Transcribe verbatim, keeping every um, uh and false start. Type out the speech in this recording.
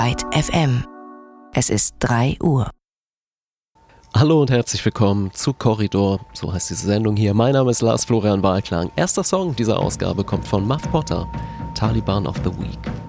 Byte F M. Es ist drei Uhr. Hallo und herzlich willkommen zu Korridor, so heißt diese Sendung hier. Mein Name ist Lars Florian Wahlklang. Erster Song dieser Ausgabe kommt von Muff Potter, Taliban of the Week.